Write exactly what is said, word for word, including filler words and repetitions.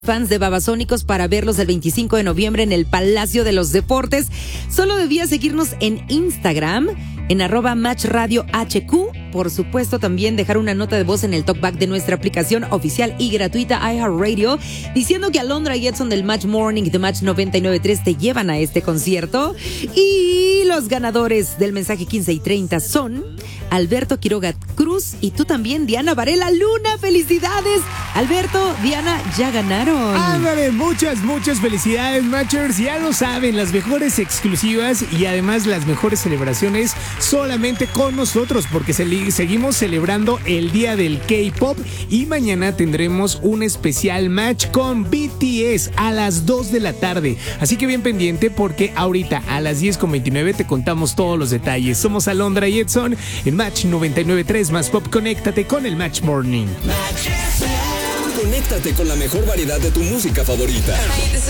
fans de Babasónicos para verlos el veinticinco de noviembre en el Palacio de los Deportes. Solo debías seguirnos en Instagram, en arroba Match Radio H Q. Por supuesto, también dejar una nota de voz en el talkback de nuestra aplicación oficial y gratuita iHeartRadio, diciendo que Alondra y Edson del Match Morning de Match noventa y nueve punto tres te llevan a este concierto. Y los ganadores del mensaje quince y treinta son Alberto Quiroga Cruz y tú también, Diana Varela Luna. ¡Felicidades! Alberto, Diana, ya ganaron. Ándale, muchas, muchas felicidades, Matchers. Ya lo saben, las mejores exclusivas y además las mejores celebraciones solamente con nosotros, porque se- seguimos celebrando el Día del K-Pop y mañana tendremos un especial match con B T S a las dos de la tarde. Así que bien pendiente, porque ahorita a las diez con veintinueve te contamos todos los detalles. Somos Alondra y Edson en Match noventa y nueve punto tres más Pop. Conéctate con el Match Morning. Conéctate con la mejor variedad de tu música favorita.